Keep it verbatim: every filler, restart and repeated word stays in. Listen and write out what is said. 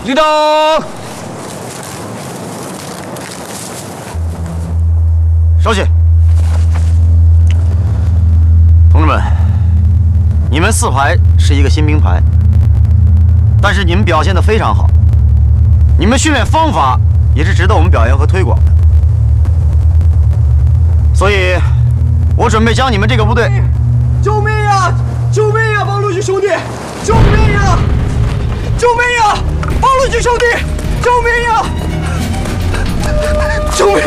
立正。 稍息，同志们，你们四排是一个新兵排，但是你们表现得非常好，你们训练方法也是值得我们表扬和推广的。所以，我准备将你们这个部队， 救命呀！救命呀！王陆军兄弟，救命呀！救命呀！王陆军兄弟，救命呀！救命！